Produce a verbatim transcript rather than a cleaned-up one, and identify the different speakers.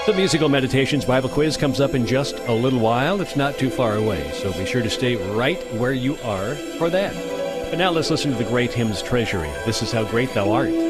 Speaker 1: The Musical Meditations Bible Quiz comes up in just a little while. It's not too far away, so be sure to stay right where you are for that. But now let's listen to the great hymns treasury. This is How Great Thou Art.